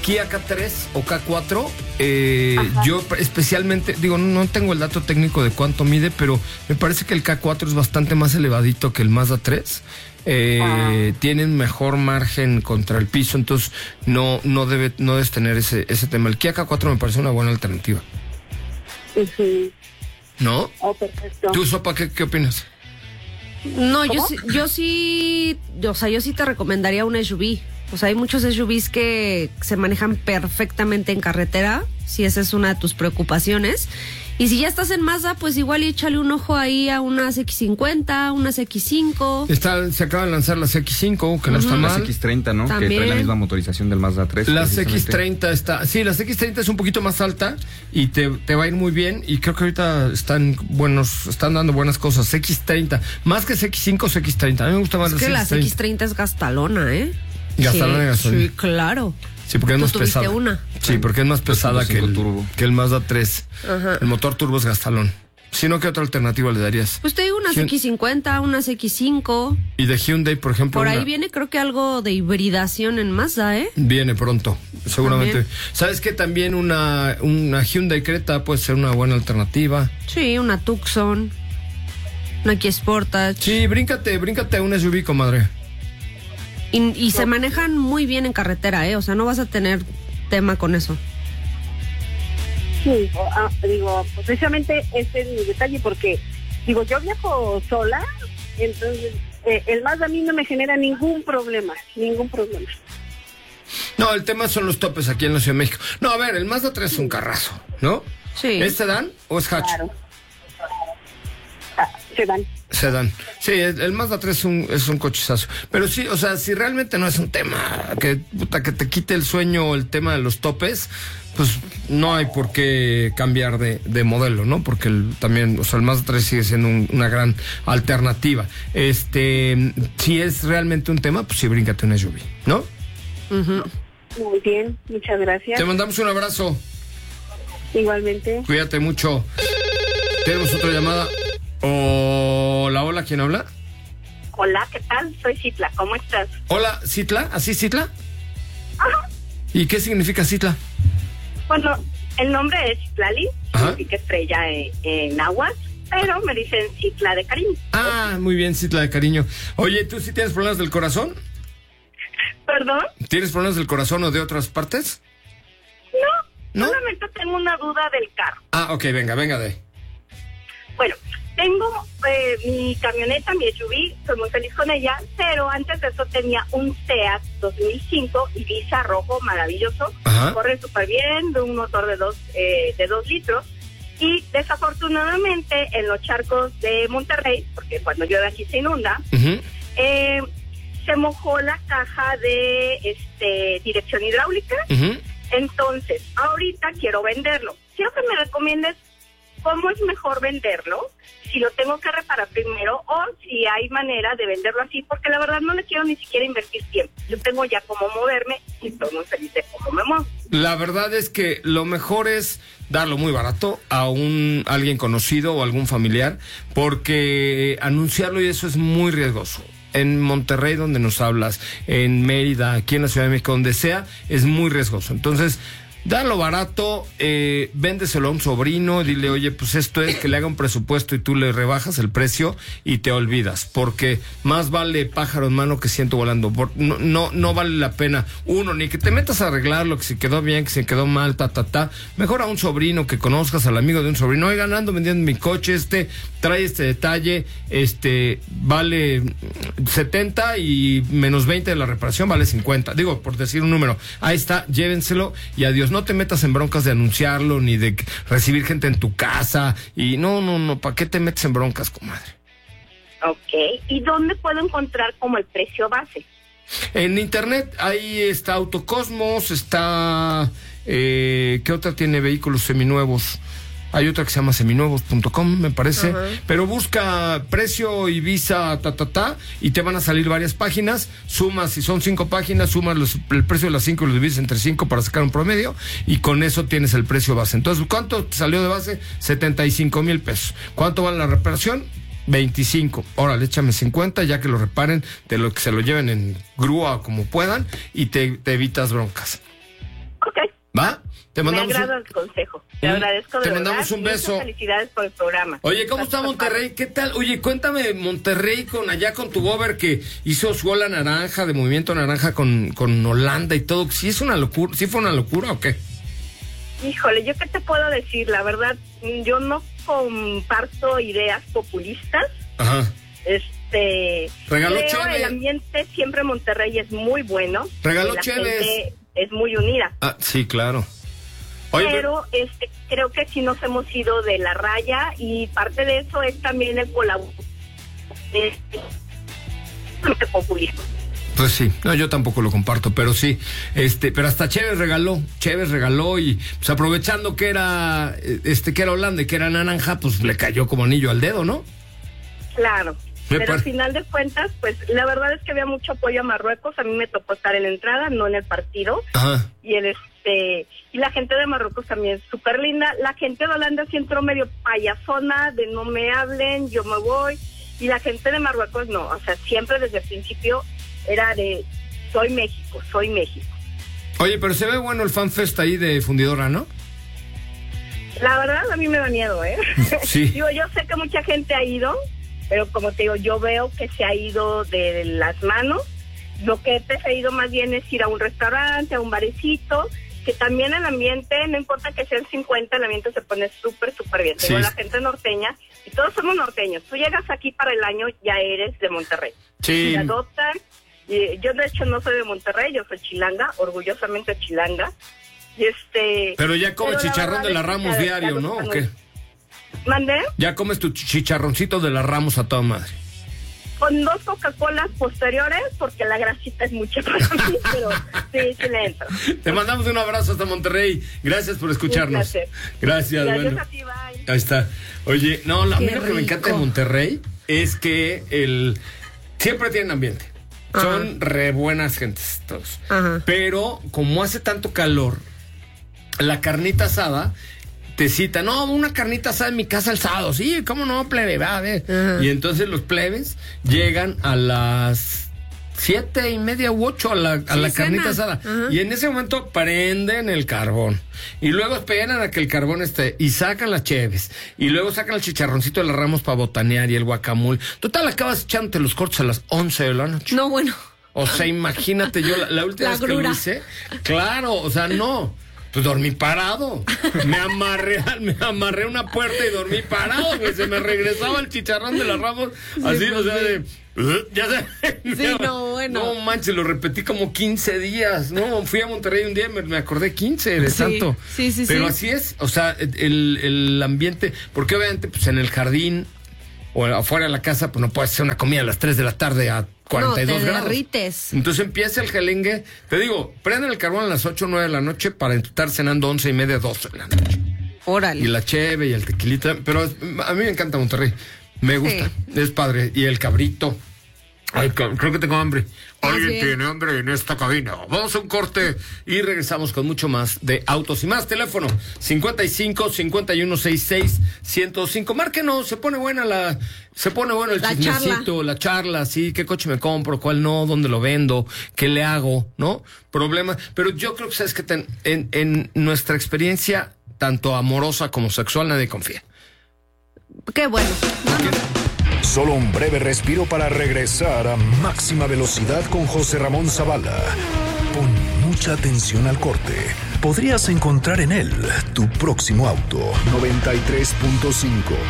Kia K3 o K4, yo especialmente, digo, no tengo el dato técnico de cuánto mide, pero me parece que el K4 es bastante más elevadito que el Mazda 3. Tienen mejor margen contra el piso, entonces no debes tener ese tema. El Kia K4 me parece una buena alternativa. Uh-huh. ¿No? Oh, perfecto. ¿Tú, Sopa, qué opinas? No, yo sí te recomendaría un SUV. O sea, hay muchos SUVs que se manejan perfectamente en carretera, si esa es una de tus preocupaciones. Y si ya estás en Mazda, pues igual échale un ojo ahí a unas X50, unas X5. Se acaba de lanzar las X5, que no está mal. Las X30, ¿no? También. Que trae la misma motorización del Mazda 3. Las X30 las X30 es un poquito más alta y te va a ir muy bien. Y creo que ahorita están dando buenas cosas. X30, más que X5 o X30. A mí me gusta más es que las las X30. X30 es gastalona, ¿eh? Gastalona de gasolina. Sí, claro. Sí, porque es más tuviste pesada. una. Sí, porque es más pesada que el Mazda 3. Ajá. El motor turbo es gastalón. Si no, ¿qué otra alternativa le darías? Pues te digo unas X50, unas X5. Y de Hyundai, por ejemplo. Por ahí viene, creo que algo de hibridación en Mazda, ¿eh? Viene pronto, seguramente. También. ¿Sabes qué? También una Hyundai Creta puede ser una buena alternativa. Sí, una Tucson, una Kia Sportage. Sí, bríncate a un SUV, comadre. Y se manejan muy bien en carretera, ¿eh? O sea, no vas a tener tema con eso. Sí, precisamente ese es mi detalle, porque, yo viajo sola, entonces el Mazda a mí no me genera ningún problema. No, el tema son los topes aquí en la Ciudad de México. No, a ver, el Mazda 3 es un carrazo, ¿no? Sí. ¿Es sedán o es hatch? Claro. Sedán. Sí, el Mazda 3 es un cochizazo. Pero sí, o sea, si realmente no es un tema que te quite el sueño el tema de los topes, pues no hay por qué cambiar de modelo, ¿no? Porque también, o sea, el Mazda 3 sigue siendo una gran alternativa. Si es realmente un tema, pues sí, bríncate un SUV, ¿no? Uh-huh. Muy bien, muchas gracias. Te mandamos un abrazo. Igualmente. Cuídate mucho. Tenemos otra llamada. Hola, ¿quién habla? Hola, ¿qué tal? Soy Citla, ¿cómo estás? Hola, ¿Citla? ¿Así Citla? Ajá. ¿Y qué significa Citla? Bueno, el nombre es Citlali, Ajá. significa estrella en náhuatl, pero me dicen Citla de cariño. Ah, muy bien, Citla de cariño. Oye, ¿tú sí tienes problemas del corazón? ¿Perdón? ¿Tienes problemas del corazón o de otras partes? No, solamente tengo una duda del carro. Ah, ok, venga de. Bueno, tengo mi camioneta, mi SUV, soy muy feliz con ella, pero antes de eso tenía un Seat 2005 Ibiza rojo maravilloso. Ajá. Corre súper bien, de un motor de 2 litros. Y desafortunadamente en los charcos de Monterrey, porque cuando llueve aquí se inunda, Uh-huh. se mojó la caja de dirección hidráulica. Uh-huh. Entonces, ahorita quiero venderlo. Quiero que me recomiendes cómo es mejor venderlo, si lo tengo que reparar primero o si hay manera de venderlo así, porque la verdad no le quiero ni siquiera invertir tiempo. Yo tengo ya cómo moverme y estoy muy feliz de cómo me muevo. La verdad es que lo mejor es darlo muy barato a alguien conocido o algún familiar, porque anunciarlo y eso es muy riesgoso. En Monterrey, donde nos hablas, en Mérida, aquí en la Ciudad de México, donde sea, es muy riesgoso. Entonces, dalo barato, véndeselo a un sobrino, dile, oye, pues esto es, que le haga un presupuesto y tú le rebajas el precio y te olvidas, porque más vale pájaro en mano que ciento volando. No vale la pena, ni que te metas a arreglarlo, que si quedó bien, que si quedó mal, mejor a un sobrino que conozcas, al amigo de un sobrino, oigan, ando vendiendo mi coche, trae este detalle, vale 70 y menos 20 de la reparación vale 50, digo, por decir un número, ahí está, llévenselo y adiós. No te metas en broncas de anunciarlo ni de recibir gente en tu casa y no, ¿para qué te metes en broncas, comadre? Ok, ¿y dónde puedo encontrar como el precio base? En internet, ahí está Autocosmos, está ¿qué otra tiene vehículos seminuevos? Hay otra que se llama seminuevos.com, me parece. Uh-huh. Pero busca precio Ibiza, y te van a salir varias páginas. Sumas, si son 5 páginas, sumas el precio de las 5 y lo divides entre 5 para sacar un promedio. Y con eso tienes el precio base. Entonces, ¿cuánto te salió de base? 75,000 pesos. ¿Cuánto vale la reparación? 25. Órale, échame 50, ya que lo reparen, de lo que se lo lleven en grúa como puedan, y te evitas broncas. Me agrada el consejo. Te agradezco de Te verdad. mandamos un beso. Muchas felicidades por el programa. Oye, ¿cómo está Monterrey? ¿Qué tal? Oye, cuéntame Monterrey allá con tu gober que hizo su ola naranja, de Movimiento Naranja con Holanda y todo. ¿Sí es una locura? ¿Sí fue una locura o qué? Híjole, ¿yo qué te puedo decir? La verdad, yo no comparto ideas populistas. Ajá. Regaló creo cheve. el ambiente siempre en Monterrey es muy bueno. Regaló la cheves. gente es muy unida. Ah, sí, claro. Oye, pero creo que sí nos hemos ido de la raya y parte de eso es también el colaborar populismo. pues sí, no, yo tampoco lo comparto, pero sí, pero hasta Chévez regaló y pues aprovechando que era Holanda y que era naranja, pues le cayó como anillo al dedo, ¿no? Claro. Pero al final de cuentas, pues la verdad es que había mucho apoyo a Marruecos. A mí me tocó estar en la entrada, no en el partido. Ajá. Y y la gente de Marruecos también es súper linda. La gente de Holanda sí entró medio payasona, de no me hablen, yo me voy. Y la gente de Marruecos no, o sea, siempre desde el principio era de soy México. Oye, pero se ve bueno el FanFest ahí de Fundidora, ¿no? La verdad a mí me da miedo, ¿eh? Sí. Digo, yo sé que mucha gente ha ido, pero como te digo, yo veo que se ha ido de las manos. Lo que he preferido más bien es ir a un restaurante, a un barecito, que también el ambiente, no importa que sean 50, el ambiente se pone súper, súper bien. Sí. Tengo la gente norteña, y todos somos norteños. Tú llegas aquí para el año, ya eres de Monterrey. Sí. Te adoptan. Y yo, de hecho, no soy de Monterrey, yo soy chilanga, orgullosamente chilanga. Pero ya comes chicharrón de la Ramos diario, ¿no? ¿O qué? ¿Mandé? Ya comes tu chicharroncito de la Ramos a toda madre. Con 2 Coca-Colas posteriores, porque la grasita es mucha para mí, pero sí le entro. Te mandamos un abrazo hasta Monterrey. Gracias por escucharnos. Gracias, bueno. A ti, bye. Ahí está. Oye, no, a mí lo que me encanta de rico. Monterrey es que siempre tienen ambiente. Son re buenas gentes todos. Ajá. Pero como hace tanto calor, la carnita asada te cita, no, una carnita asada en mi casa el sábado. Sí, ¿cómo no, plebe? Va, a ver. Ajá. Y entonces los plebes llegan a las 7:30 u 8 a la carnita asada. Ajá. Y en ese momento prenden el carbón. Y luego esperan a que el carbón esté. Y sacan las cheves. Y luego sacan el chicharroncito de las Ramos para botanear y el guacamole. Total, acabas echándote los cortes a las 11 de la noche. No, bueno. O sea, imagínate, yo la última La vez que lo grura. hice, claro, o sea, no. Pues dormí parado. Me amarré a una puerta y dormí parado, que se me regresaba el chicharrón de las Ramos. Así, o sea, ya sé. Sí, no, bueno. No manches, lo repetí como 15 días. No, fui a Monterrey un día y me acordé 15 de Sí, tanto. sí. Pero así es, o sea, el ambiente, porque obviamente, pues en el jardín o afuera de la casa, pues no puedes hacer una comida a las 3 de la tarde a 42 no, te grados. derrites. Entonces empieza el gelengue. Te digo, prenden el carbón a las 8 o 9 de la noche para estar cenando 11:30, 12 de la noche. Órale. Y la cheve y el tequilita. Pero a mí me encanta Monterrey. Me gusta. Es padre. Y el cabrito. Ay, creo que tengo hambre. Alguien bien. tiene hambre en esta cabina. Vamos a un corte y regresamos con mucho más de Autos y Más. Teléfono 55-5166-105. Márquenos, se pone bueno el chismecito, la charla, sí, qué coche me compro, cuál no, dónde lo vendo, qué le hago, ¿no? Problema. Pero yo creo que sabes que en nuestra experiencia, tanto amorosa como sexual, nadie confía. Qué bueno. Solo un breve respiro para regresar a máxima velocidad con José Ramón Zavala. Pon mucha atención al corte. Podrías encontrar en él tu próximo auto. 93.5.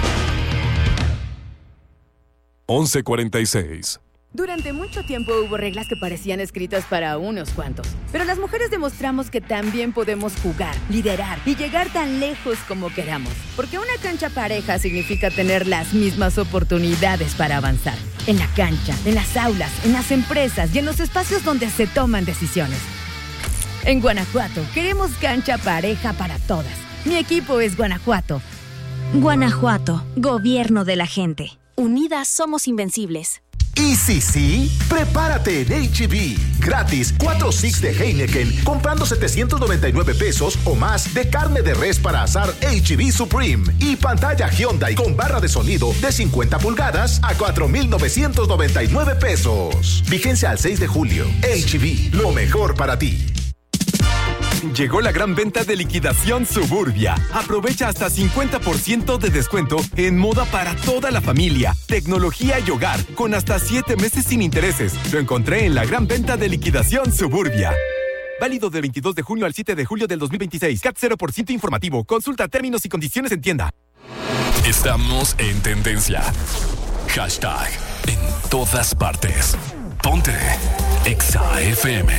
11:46. Durante mucho tiempo hubo reglas que parecían escritas para unos cuantos. Pero las mujeres demostramos que también podemos jugar, liderar y llegar tan lejos como queramos. Porque una cancha pareja significa tener las mismas oportunidades para avanzar. En la cancha, en las aulas, en las empresas y en los espacios donde se toman decisiones. En Guanajuato, queremos cancha pareja para todas. Mi equipo es Guanajuato. Guanajuato, gobierno de la gente. Unidas somos invencibles. Y sí, prepárate en H-E-B. Gratis, 4 sticks de Heineken, comprando 799 pesos o más de carne de res para asar H-E-B Supreme. Y pantalla Hyundai con barra de sonido de 50 pulgadas a 4,999 pesos. Vigencia al 6 de julio. H-E-B, lo mejor para ti. Llegó la gran venta de liquidación Suburbia. Aprovecha hasta 50% de descuento en moda para toda la familia, tecnología y hogar, con hasta 7 meses sin intereses. Lo encontré en la gran venta de liquidación Suburbia. Válido del 22 de junio al 7 de julio del 2026. CAT 0% informativo. Consulta términos y condiciones en tienda. Estamos en tendencia. Hashtag en todas partes. Ponte Exa FM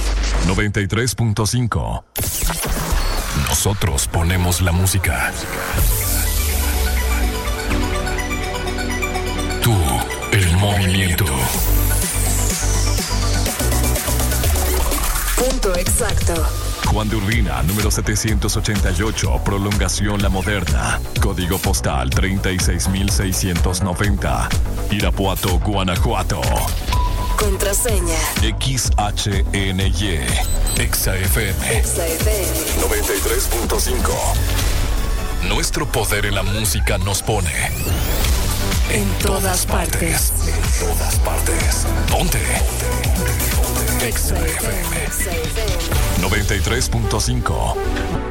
93.5. Nosotros ponemos la música. Tú, el movimiento. Punto exacto. Juan de Urbina, número 788, prolongación La Moderna. Código postal 36690. Irapuato, Guanajuato. Contraseña XHNY. Exa FM 93.5. Nuestro poder en la música nos pone en todas partes. En todas partes. Ponte Exa FM 93.5.